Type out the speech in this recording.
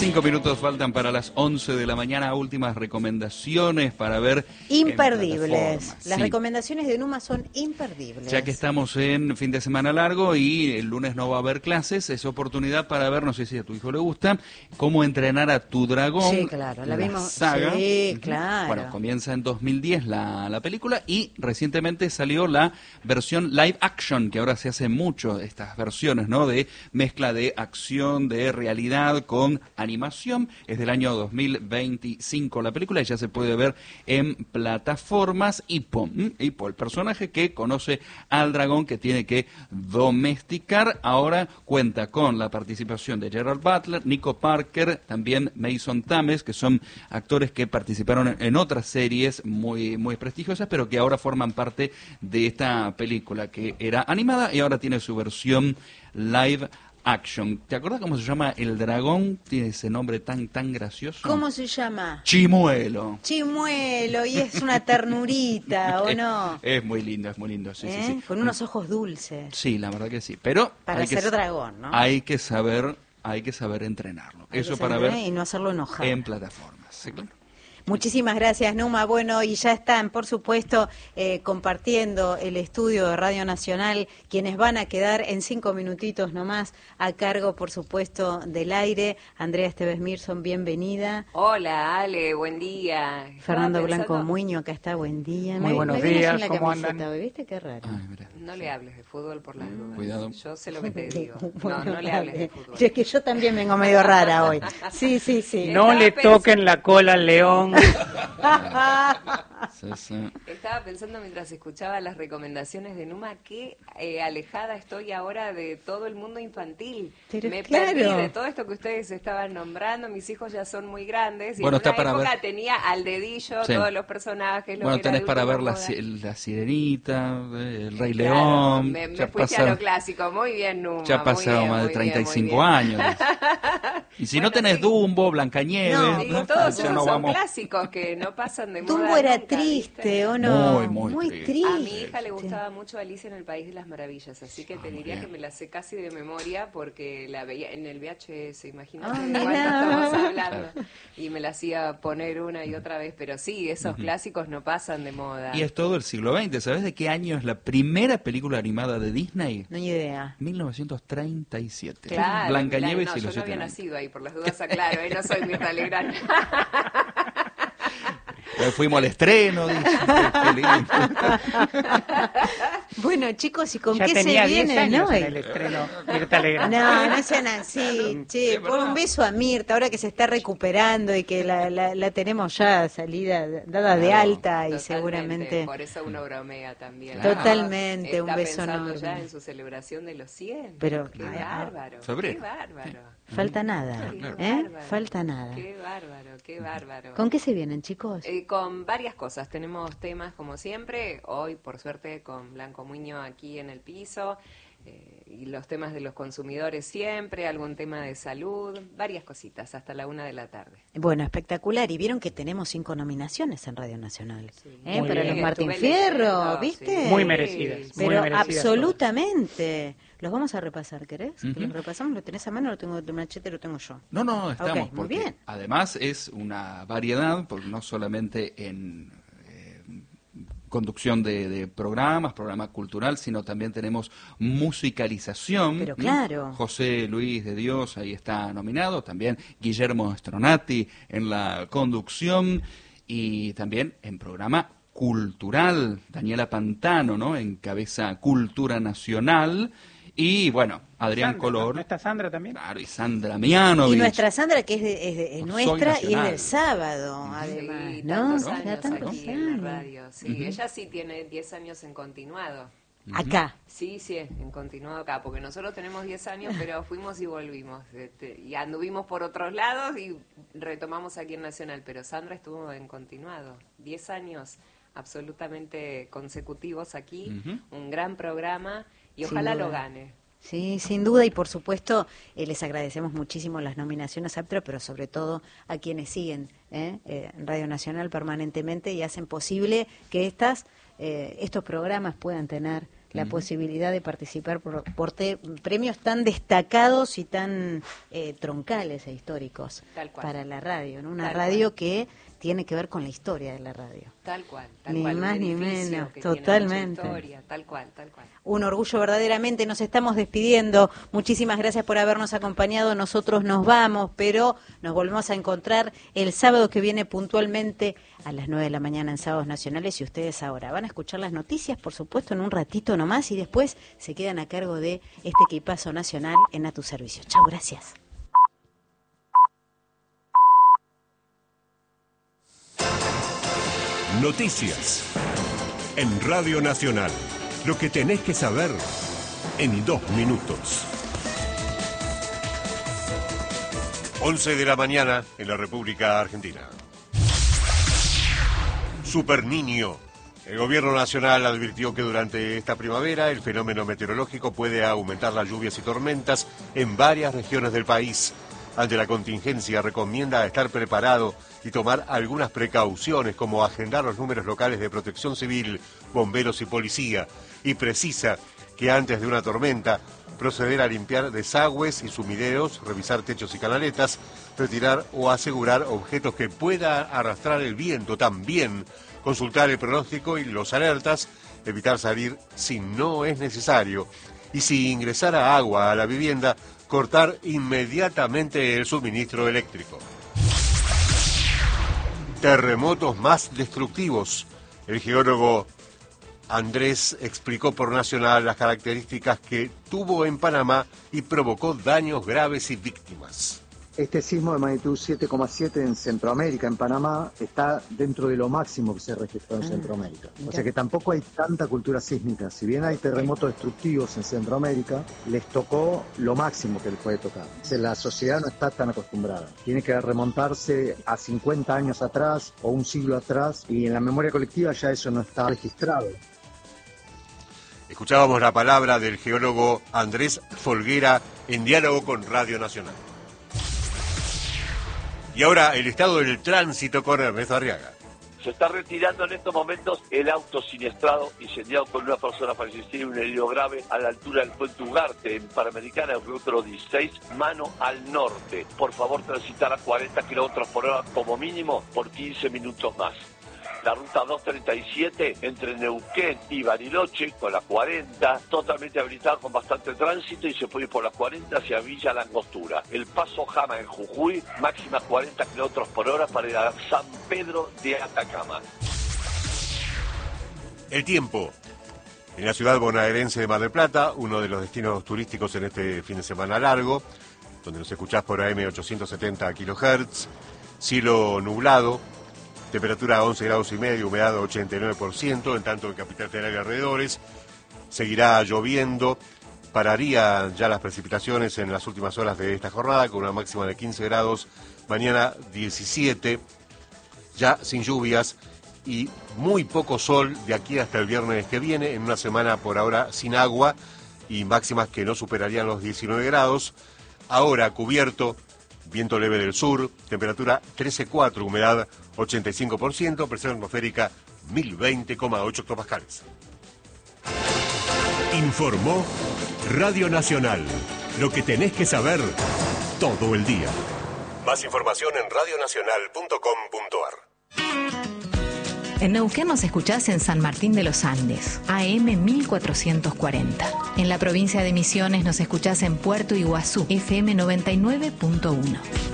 5 minutos faltan para las 11 de la mañana. Últimas recomendaciones para ver. Imperdibles. Las sí. recomendaciones de Numa son imperdibles. Ya que estamos en fin de semana largo y el lunes no va a haber clases, es oportunidad para ver, no sé si a tu hijo le gusta, Cómo entrenar a tu dragón. Sí, claro, la vimos. Saga. Sí, claro. Bueno, comienza en 2010 la película y recientemente salió la versión live action, que ahora se hace mucho estas versiones, ¿no? De mezcla de acción, de realidad con animación. Es del año 2025 la película y ya se puede ver en plataformas. Hippo, el personaje que conoce al dragón que tiene que domesticar, ahora cuenta con la participación de Gerard Butler, Nico Parker, también Mason Thames, que son actores que participaron en otras series muy, muy prestigiosas, pero que ahora forman parte de esta película que era animada y ahora tiene su versión live action. ¿Te acuerdas cómo se llama el dragón? Tiene ese nombre tan gracioso. ¿Cómo se llama? Chimuelo. Chimuelo, y es una ternurita, ¿o no? Es muy lindo, sí, sí. Con unos ojos dulces. Sí, la verdad que sí. Pero para ser dragón, ¿no? Hay que saber entrenarlo. Eso para ver y no hacerlo enojar. En plataformas. Sí, claro. Muchísimas gracias, Numa. Bueno, y ya están, por supuesto, compartiendo el estudio de Radio Nacional, quienes van a quedar en 5 minutitos nomás a cargo, por supuesto, del aire. Andrea Esteves Mirson, bienvenida. Hola, Ale, buen día. Fernando Blanco Muño, acá está, buen día. Muy buenos días, ¿cómo andan? ¿Viste? Qué raro. Ay, no le hables de fútbol por las dudas. Cuidado. Yo sé lo que te digo. Bueno, no le hables de fútbol. Es que yo también vengo medio rara hoy. Sí. No le toquen la cola al león. Estaba pensando mientras escuchaba las recomendaciones de Numa, qué alejada estoy ahora de todo el mundo infantil. Pero me claro. perdí de todo esto que ustedes estaban nombrando. Mis hijos ya son muy grandes y bueno, en una para época ver. tenía al dedillo todos los personajes. Bueno, tenés para ver la Sirenita, el Rey León. Me fuiste a lo clásico. Muy bien, Numa. Ya ha pasado más de 35 años. Y si no tenés Dumbo, Blancanieves. No, todos esos son clásicos que no pasan de moda. Dumbo era nunca, triste, ¿viste? ¿o no? Muy triste. A mi hija le gustaba mucho Alicia en el País de las Maravillas, así que te diría que me la sé casi de memoria porque la veía en el VHS, imagínate de cuánto estamos hablando. Y me la hacía poner una y otra vez, pero sí, esos clásicos no pasan de moda. Y es todo el siglo XX. ¿Sabes de qué año es la primera película animada de Disney? No hay idea. 1937. Claro, Blancanieves no, y los yo no había 7 nacido ahí, por las dudas aclaro, no soy Mirta Legrand. Fuimos al estreno, dice. Qué lindo. Bueno, chicos, ¿y con ya qué tenía se 10 vienen años hoy? en el estreno Mirta Legrand. No sean así. Che, por un beso a Mirta, ahora que se está recuperando y que la tenemos ya salida, dada de alta y seguramente... Por eso uno bromea también. Totalmente, ¿no? un beso Está pensando enorme. ya en su celebración de los 100. Pero, qué bárbaro. Febrero. Qué bárbaro. Falta nada, Bárbaro. Falta nada. Qué bárbaro. ¿Con qué se vienen, chicos? Con varias cosas. Tenemos temas como siempre. Hoy, por suerte, con Blanco Muño aquí en el piso. Y los temas de los consumidores siempre. Algún tema de salud. Varias cositas hasta la 1 de la tarde. Bueno, espectacular. Y vieron que tenemos 5 nominaciones en Radio Nacional. Sí. Para los Bien. Martín Estuve Fierro, leyendo, ¿viste? sí. Muy merecidas. Pero muy merecidas absolutamente. Los vamos a repasar, ¿querés? Que los repasamos, ¿lo tenés a mano? Lo tengo, el machete lo tengo yo. No, estamos. Ok, muy bien. Además es una variedad, porque no solamente en conducción de programa cultural, sino también tenemos musicalización. Pero claro. José Luis de Dios ahí está nominado, también Guillermo Stronati en la conducción y también en programa cultural, Daniela Pantano, ¿no? Encabeza Cultura Nacional. Y bueno, Adrián Sandra, Color. ¿no está Sandra también? Claro, y Sandra Mianovich. Y nuestra Sandra, que es nuestra y es Nacional. del sábado, además, Sí, ¿no? tantos Ya años tantos aquí en años. la radio. Sí, ella sí tiene 10 años en continuado. Acá. Sí, en continuado acá, porque nosotros tenemos 10 años, pero fuimos y volvimos. Y anduvimos por otros lados y retomamos aquí en Nacional, pero Sandra estuvo en continuado. 10 años absolutamente consecutivos aquí, un gran programa y Sin ojalá duda. lo gane. Sí, sin duda, y por supuesto les agradecemos muchísimo las nominaciones APTRA, pero sobre todo a quienes siguen Radio Nacional permanentemente y hacen posible que estos programas puedan tener la posibilidad de participar por premios tan destacados y tan troncales e históricos para la radio, ¿no? Una radio que tiene que ver con la historia de la radio. Tal cual. Ni más ni menos, que totalmente. Tiene mucha historia, tal cual. Un orgullo verdaderamente. Nos estamos despidiendo. Muchísimas gracias por habernos acompañado. Nosotros nos vamos, pero nos volvemos a encontrar el sábado que viene puntualmente a las 9 de la mañana en Sábados Nacionales. Y ustedes ahora van a escuchar las noticias, por supuesto, en un ratito nomás, y después se quedan a cargo de este equipazo nacional en A Tu Servicio. Chau, gracias. Noticias en Radio Nacional. Lo que tenés que saber en 2 minutos. 11 de la mañana en la República Argentina. Super Niño. El gobierno nacional advirtió que durante esta primavera el fenómeno meteorológico puede aumentar las lluvias y tormentas en varias regiones del país. Ante la contingencia recomienda estar preparado y tomar algunas precauciones como agendar los números locales de protección civil, bomberos y policía, y precisa que antes de una tormenta proceder a limpiar desagües y sumideros, revisar techos y canaletas, retirar o asegurar objetos que pueda arrastrar el viento, también consultar el pronóstico y los alertas, evitar salir si no es necesario, y si ingresara agua a la vivienda, cortar inmediatamente el suministro eléctrico. Terremotos más destructivos. El geólogo Andrés explicó por Nacional las características que tuvo en Panamá y provocó daños graves y víctimas. Este sismo de magnitud 7,7 en Centroamérica, en Panamá, está dentro de lo máximo que se registró en Centroamérica. O sea que tampoco hay tanta cultura sísmica. Si bien hay terremotos destructivos en Centroamérica, les tocó lo máximo que les puede tocar. O sea, la sociedad no está tan acostumbrada. Tiene que remontarse a 50 años atrás o un siglo atrás, y en la memoria colectiva ya eso no está registrado. Escuchábamos la palabra del geólogo Andrés Folguera en diálogo con Radio Nacional. Y ahora el estado del tránsito con Ernesto Arriaga. Se está retirando en estos momentos el auto siniestrado incendiado con una persona fallecida y un herido grave a la altura del puente Ugarte, en Panamericana, el kilómetro 16, mano al norte. Por favor, transitar a 40 kilómetros por hora como mínimo por 15 minutos más. La ruta 237 entre Neuquén y Bariloche con la 40, totalmente habilitada con bastante tránsito y se puede ir por la 40 hacia Villa La Angostura. El Paso Jama en Jujuy, máxima 40 kilómetros por hora para ir a San Pedro de Atacama. El tiempo. En la ciudad bonaerense de Mar del Plata, uno de los destinos turísticos en este fin de semana largo, donde nos escuchás por AM 870 kHz, cielo nublado, temperatura 11 grados y medio, humedad 89%, en tanto en Capital Federal y alrededores. Seguirá lloviendo, pararían ya las precipitaciones en las últimas horas de esta jornada, con una máxima de 15 grados, mañana 17, ya sin lluvias y muy poco sol de aquí hasta el viernes que viene, en una semana por ahora sin agua y máximas que no superarían los 19 grados. Ahora cubierto, viento leve del sur, temperatura 13,4, humedad 85%, presión atmosférica 1020,8 hectopascales. Informó Radio Nacional. Lo que tenés que saber todo el día. Más información en radionacional.com.ar. En Neuquén nos escuchás en San Martín de los Andes, AM 1440. En la provincia de Misiones nos escuchás en Puerto Iguazú, FM 99.1.